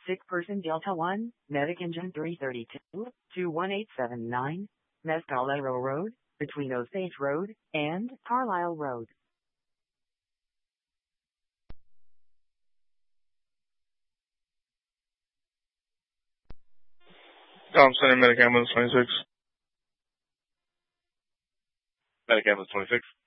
Sick person Delta 1, Medic Engine 332, 21879, Mescalero Road, between Osage Road and Carlisle Road. I'm sending Medic Ambulance 26. Medic Ambulance 26.